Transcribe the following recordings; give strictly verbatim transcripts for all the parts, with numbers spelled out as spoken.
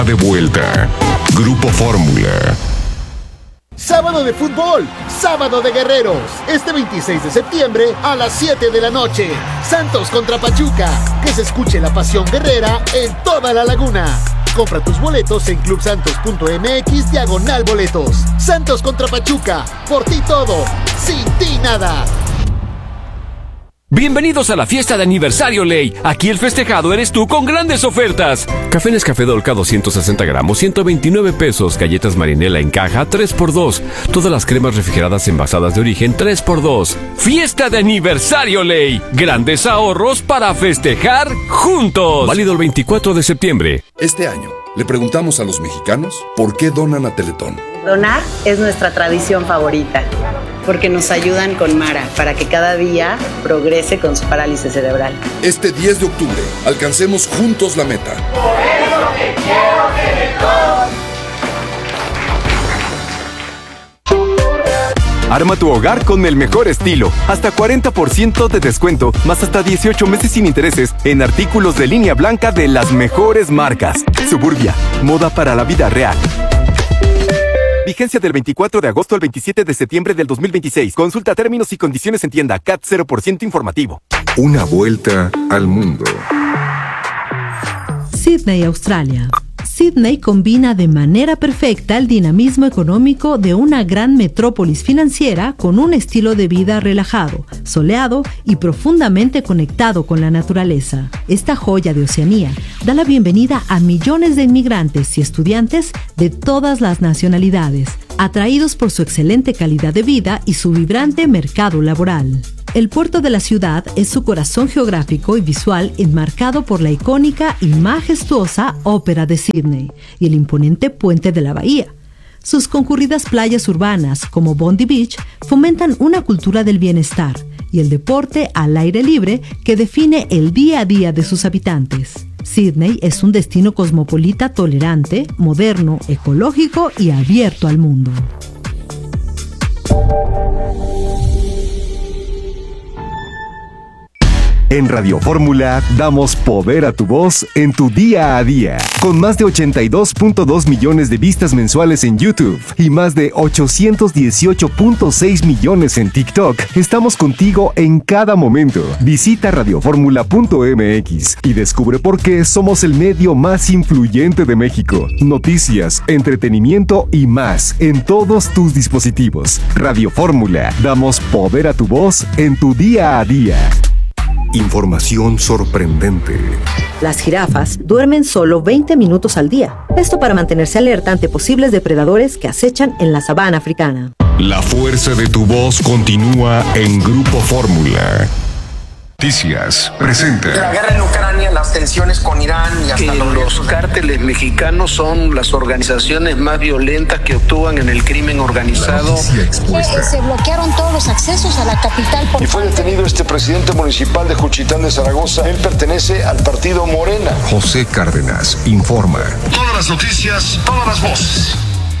De vuelta. Grupo Fórmula. Sábado de fútbol, sábado de guerreros. Este veintiséis de septiembre a las siete de la noche. Santos contra Pachuca. Que se escuche la pasión guerrera en toda la laguna. Compra tus boletos en clubsantos.mx diagonal boletos. Santos contra Pachuca. Por ti todo, sin ti nada. Bienvenidos a la fiesta de aniversario Ley. Aquí el festejado eres tú con grandes ofertas. Café Nescafé Dolca doscientos sesenta gramos, ciento veintinueve pesos. Galletas Marinela en caja, tres por dos. Todas las cremas refrigeradas envasadas de origen, tres por dos. Fiesta de aniversario Ley. Grandes ahorros para festejar juntos. Válido el veinticuatro de septiembre. Este año le preguntamos a los mexicanos por qué donan a Teletón. Donar es nuestra tradición favorita, porque nos ayudan con Mara para que cada día progrese con su parálisis cerebral. Este diez de octubre, alcancemos juntos la meta. Por eso te quiero Teletón. Arma tu hogar con el mejor estilo. Hasta cuarenta por ciento de descuento, más hasta dieciocho meses sin intereses en artículos de línea blanca de las mejores marcas. Suburbia, moda para la vida real. Vigencia del veinticuatro de agosto al veintisiete de septiembre del dos mil veintiséis. Consulta términos y condiciones en tienda. C A T cero por ciento informativo. Una vuelta al mundo. Sydney, Australia. Sydney combina de manera perfecta el dinamismo económico de una gran metrópolis financiera con un estilo de vida relajado, soleado y profundamente conectado con la naturaleza. Esta joya de Oceanía da la bienvenida a millones de inmigrantes y estudiantes de todas las nacionalidades, atraídos por su excelente calidad de vida y su vibrante mercado laboral. El puerto de la ciudad es su corazón geográfico y visual enmarcado por la icónica y majestuosa Ópera de Sydney y el imponente puente de la bahía. Sus concurridas playas urbanas, como Bondi Beach, fomentan una cultura del bienestar y el deporte al aire libre que define el día a día de sus habitantes. Sydney es un destino cosmopolita tolerante, moderno, ecológico y abierto al mundo. En Radio Fórmula damos poder a tu voz en tu día a día. Con más de ochenta y dos punto dos millones de vistas mensuales en YouTube y más de ochocientos dieciocho punto seis millones en TikTok, estamos contigo en cada momento. Visita radioformula punto m x y descubre por qué somos el medio más influyente de México. Noticias, entretenimiento y más en todos tus dispositivos. Radio Fórmula, damos poder a tu voz en tu día a día. Información sorprendente. Las jirafas duermen solo veinte minutos al día. Esto para mantenerse alerta ante posibles depredadores que acechan en la sabana africana. La fuerza de tu voz continúa en Grupo Fórmula. Noticias presenta. La guerra en Ucrania, las tensiones con Irán y hasta que los, los cárteles mexicanos son las organizaciones más violentas que actúan en el crimen organizado. Se, se bloquearon todos los accesos a la capital. Por y fue detenido este presidente municipal de Juchitán de Zaragoza. Él pertenece al partido Morena. José Cárdenas informa. Todas las noticias, todas las voces.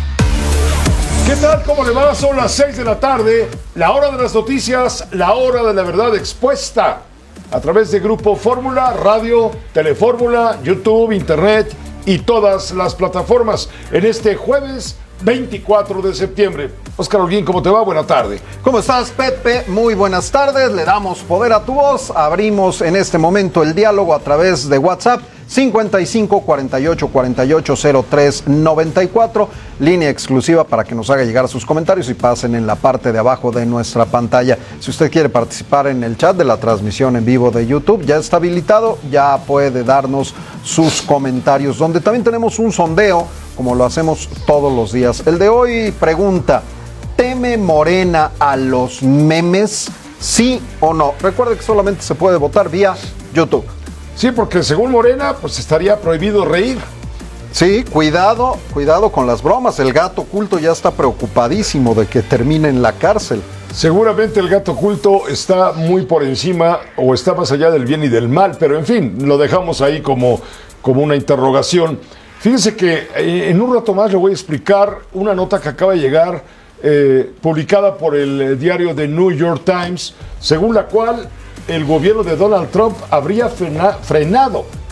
¿Qué tal? ¿Cómo le va? Son las seis de la tarde, la hora de las noticias, la hora de la verdad expuesta. A través de Grupo Fórmula, Radio, Telefórmula, YouTube, Internet y todas las plataformas. En este jueves veinticuatro de septiembre. Oscar Holguín, ¿cómo te va? Buena tarde. ¿Cómo estás, Pepe? Muy buenas tardes. Le damos poder a tu voz. Abrimos en este momento el diálogo a través de WhatsApp. cincuenta y cinco, cuarenta y ocho, cuarenta y ocho, cero tres, noventa y cuatro, línea exclusiva para que nos haga llegar sus comentarios y pasen en la parte de abajo de nuestra pantalla. Si usted quiere participar en el chat de la transmisión en vivo de YouTube, ya está habilitado, ya puede darnos sus comentarios, donde también tenemos un sondeo, como lo hacemos todos los días. El de hoy pregunta, ¿teme Morena a los memes? ¿Sí o no? Recuerde que solamente se puede votar vía YouTube. Sí, porque según Morena, pues estaría prohibido reír. Sí, cuidado, cuidado con las bromas. El gato oculto ya está preocupadísimo de que termine en la cárcel. Seguramente el gato oculto está muy por encima o está más allá del bien y del mal, pero en fin, lo dejamos ahí como, como una interrogación. Fíjense que eh, en un rato más le voy a explicar una nota que acaba de llegar, eh, publicada por el eh, diario The New York Times, según la cual el gobierno de Donald Trump habría frena, frenado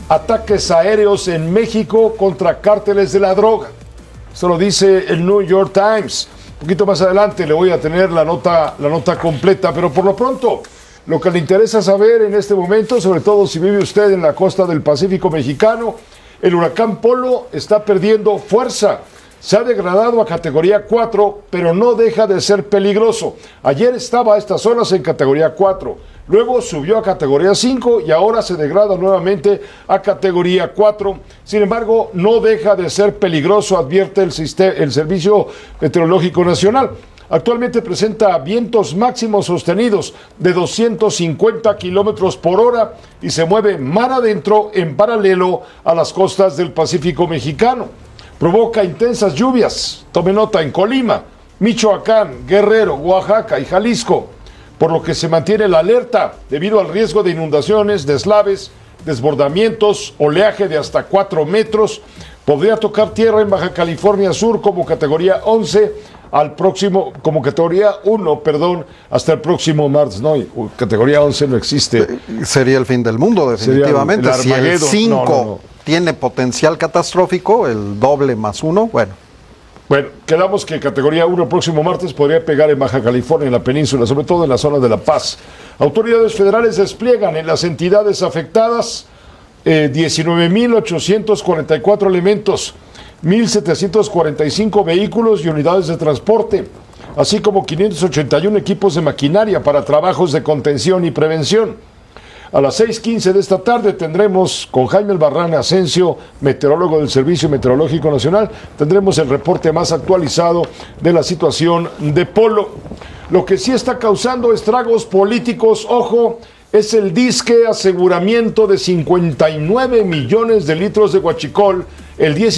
ataques aéreos en México contra cárteles de la droga. Esto lo dice el New York Times. Un poquito más adelante le voy a tener la nota, la nota completa, pero por lo pronto, lo que le interesa saber en este momento, sobre todo si vive usted en la costa del Pacífico mexicano, el huracán Polo está perdiendo fuerza. Se ha degradado a categoría cuatro, pero no deja de ser peligroso. Ayer estaba a estas zonas en categoría cuatro, luego subió a categoría cinco y ahora se degrada nuevamente a categoría cuatro. Sin embargo, no deja de ser peligroso, advierte el, sistema, el Servicio Meteorológico Nacional. Actualmente presenta vientos máximos sostenidos de doscientos cincuenta kilómetros por hora y se mueve mar adentro en paralelo a las costas del Pacífico mexicano. Provoca intensas lluvias, tome nota, en Colima, Michoacán, Guerrero, Oaxaca y Jalisco, por lo que se mantiene la alerta debido al riesgo de inundaciones, deslaves, desbordamientos, oleaje de hasta cuatro metros. Podría tocar tierra en Baja California Sur como categoría once al próximo, como categoría uno, perdón, hasta el próximo martes. No, categoría once no existe. Sería el fin del mundo, definitivamente. El, el si el cinco no, no, no. tiene potencial catastrófico, el doble más uno, bueno. Bueno, quedamos que categoría uno el próximo martes podría pegar en Baja California, en la península, sobre todo en la zona de La Paz. Autoridades federales despliegan en las entidades afectadas eh, diecinueve mil ochocientos cuarenta y cuatro elementos, mil setecientos cuarenta y cinco vehículos y unidades de transporte, así como quinientos ochenta y uno equipos de maquinaria para trabajos de contención y prevención. A las seis quince de esta tarde tendremos con Jaime Albarrán Asensio, meteorólogo del Servicio Meteorológico Nacional, tendremos el reporte más actualizado de la situación de Polo. Lo que sí está causando estragos políticos, ojo, es el disque aseguramiento de cincuenta y nueve millones de litros de huachicol el diez